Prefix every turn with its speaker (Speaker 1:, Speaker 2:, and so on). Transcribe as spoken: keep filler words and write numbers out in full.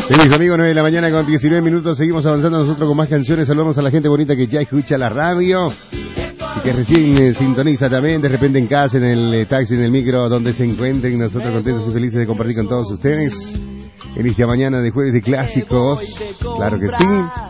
Speaker 1: Sí, mis amigos, nueve de la mañana con diecinueve minutos. Seguimos avanzando nosotros con más canciones. Saludamos a la gente bonita que ya escucha la radio y que recién eh, sintoniza también, de repente en casa, en el eh, taxi, en el micro, donde se encuentren. Nosotros contentos y felices de compartir con todos ustedes en esta mañana de jueves de clásicos. Claro que sí.